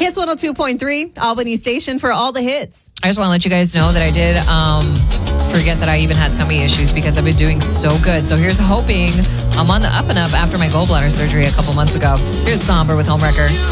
Kiss 102.3, Albany Station for all the hits. I just want to let you guys know that I did forget that I even had tummy issues because I've been doing so good. So here's hoping I'm on the up and up after my gallbladder surgery a couple months ago. Here's Somber with Homewrecker.